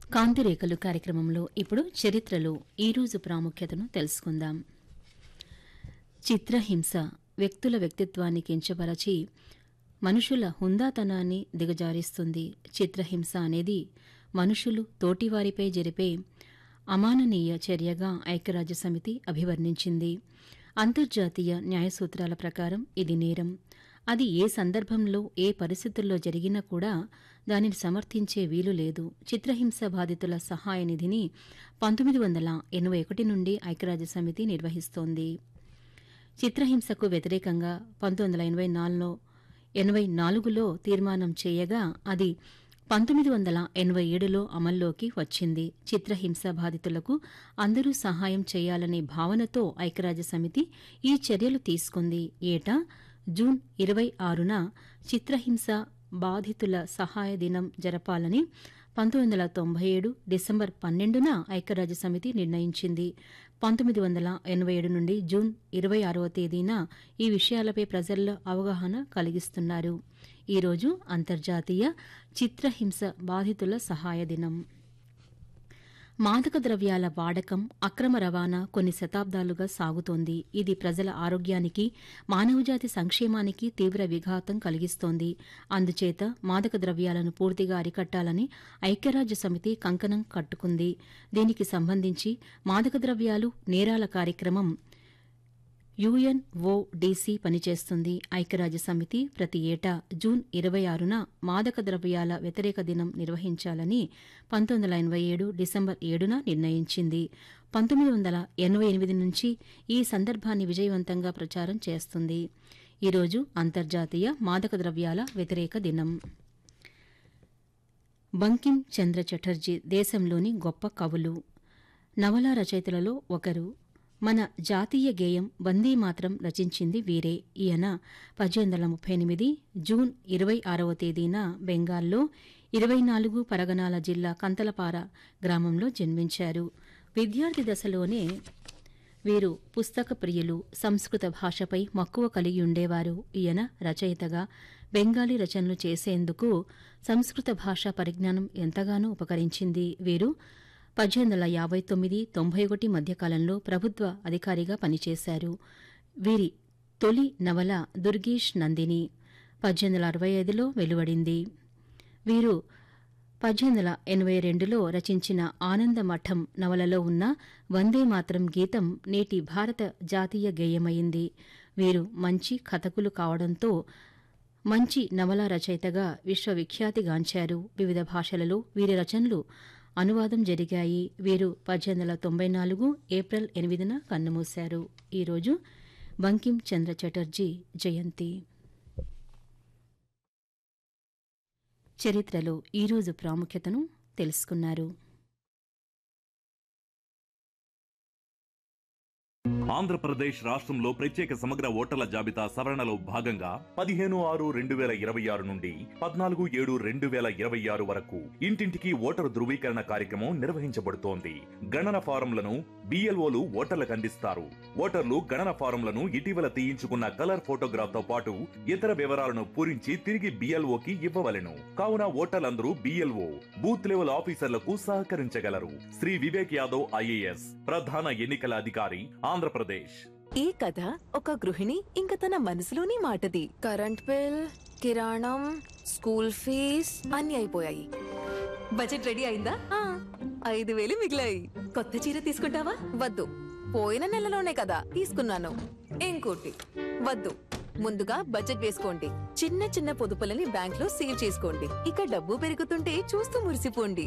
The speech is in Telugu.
కాంతిరేఖలు కార్యక్రమంలో ఇప్పుడు చరిత్రలో ఈరోజు ప్రాముఖ్యతను తెలుసుకుందాం. చిత్రహింస వ్యక్తుల వ్యక్తిత్వాన్ని కించపరచి మనుషుల హుందాతనాన్ని దిగజారిస్తుంది. చిత్రహింస అనేది మనుషులు తోటివారిపై జరిపే అమాననీయ చర్యగా ఐక్యరాజ్యసమితి అభివర్ణించింది. అంతర్జాతీయ న్యాయసూత్రాల ప్రకారం ఇది నేరం. అది ఏ సందర్భంలో ఏ పరిస్థితుల్లో జరిగినా కూడా దానిని సమర్థించే వీలు లేదు. చిత్రహింస బాధితుల సహాయ నిధిని 1981 నుండి ఐక్యరాజ్యసమితి నిర్వహిస్తోంది. చిత్రహింసకు వ్యతిరేకంగా 1984లో తీర్మానం చేయగా అది 1987లో అమల్లోకి వచ్చింది. చిత్రహింస బాధితులకు అందరూ సహాయం చేయాలనే భావనతో ఐక్యరాజ్యసమితి ఈ చర్యలు తీసుకుంది. ఏటా జూన్ 26న చిత్రహింస బాధితుల సహాయ దినం జరపాలని 1997 డిసెంబర్ 12న ఐక్యరాజ్యసమితి నిర్ణయించింది. 1987 నుండి జూన్ 26వ తేదీన ఈ విషయాలపై ప్రజల్లో అవగాహన కలిగిస్తున్నారు. ఈరోజు అంతర్జాతీయ చిత్రహింస బాధితుల సహాయ దినం. మాదక ద్రవ్యాల వాడకం, అక్రమ రవాణా కొన్ని శతాబ్దాలుగా సాగుతోంది. ఇది ప్రజల ఆరోగ్యానికి, మానవజాతి సంక్షేమానికి తీవ్ర విఘాతం కలిగిస్తోంది. అందుచేత మాదక ద్రవ్యాలను పూర్తిగా అరికట్టాలని ఐక్యరాజ్యసమితి కంకణం కట్టుకుంది. దీనికి సంబంధించి మాదక ద్రవ్యాలు నేరాల కార్యక్రమం యుఎన్ఓడిసి పనిచేస్తుంది. ఐక్యరాజ్యసమితి ప్రతి ఏటా జూన్ 26న మాదక ద్రవ్యాల వ్యతిరేక దినం నిర్వహించాలని 1987 డిసెంబర్ 7న నిర్ణయించింది. 1988 నుంచి ఈ సందర్భాన్ని విజయవంతంగా ప్రచారం చేస్తుంది. ఈరోజు అంతర్జాతీయ మాదక ద్రవ్యాల వ్యతిరేక దినం. బంకిం చంద్ర చటర్జీ దేశంలోని గొప్ప కవులు, నవలా రచయితలలో ఒకరు. మన జాతీయ గేయం వందేమాతరం రచించింది వీరే. ఈయన 1838 జూన్ 26వ తేదీన బెంగాల్లో 24 పరగనాల జిల్లా కంతలపార గ్రామంలో జన్మించారు. విద్యార్థి దశలోనే వీరు పుస్తక ప్రియులు, సంస్కృత భాషపై మక్కువ కలిగి ఉండేవారు. ఈయన రచయితగా బెంగాలీ రచనలు చేసేందుకు సంస్కృత భాషా పరిజ్ఞానం ఎంతగానో ఉపకరించింది. వీరు 1859-91 మధ్యకాలంలో ప్రభుత్వ అధికారిగా పనిచేశారు. వీరి తొలి నవల దుర్గేష్ నందిని 1865లో వెలువడింది. వీరు 1882లో రచించిన ఆనందమఠం నవలలో ఉన్న వందేమాతరం గీతం నేటి భారత జాతీయ గేయమైంది. వీరు మంచి కథకులు కావడంతో మంచి నవలా రచయితగా విశ్వవిఖ్యాతిగాంచారు. వివిధ భాషలలో వీరి రచనలు అనువాదం జరిగాయి. వీరు 1894 ఏప్రిల్ 8న కన్నుమూశారు. ఈరోజు బంకిం చంద్ర చటర్జీ జయంతి. చరిత్రలో ఈరోజు ప్రాముఖ్యతను తెలుసుకున్నారు. ఆంధ్రప్రదేశ్ రాష్ట్రంలో ప్రత్యేక సమగ్ర ఓటర్ల జాబితా సవరణలో భాగంగా 15/6/2026 నుండి 14/7/2026 వరకు ఇంటింటికి ఓటరు ధృవీకరణ కార్యక్రమం నిర్వహించబడుతోంది. గణన ఫారంలను బిఎల్ఓలు ఓటర్లకు అందిస్తారు. ఓటర్లు గణన ఫారంలను ఇటీవల తీయించుకున్న కలర్ ఫోటోగ్రాఫ్ తో పాటు ఇతర వివరాలను పూరించి తిరిగి బిఎల్ఓకి ఇవ్వవలెను. కావున ఓటర్లందరూ బిఎల్ఓ బూత్ లెవెల్ ఆఫీసర్లకు సహకరించగలరు. శ్రీ వివేక్ యాదవ్ ఐఏఎస్ ప్రధాన ఎన్నికల అధికారి, ఆంధ్రప్రదేశ్. ఈ కథ ఒక గృహిణి ఇంక తన మనసులోని మాటది. కరెంట్ బిల్, కిరాణం, స్కూల్ ఫీజ్ అన్ని అయిపోయాయి. బడ్జెట్ రెడీ అయిందా? 5,000 మిగిలాయి. కొత్త చీర తీసుకుంటావా? వద్దు, పోయిన నెలలోనే కదా తీసుకున్నాను. ఇంకోటి వద్దు, ముందుగా బడ్జెట్ వేసుకోండి. చిన్న చిన్న పొదుపులని బ్యాంక్ లో సేవ్ చేసుకోండి. ఇక డబ్బు పెరుగుతుంటే చూస్తూ మురిసిపోండి.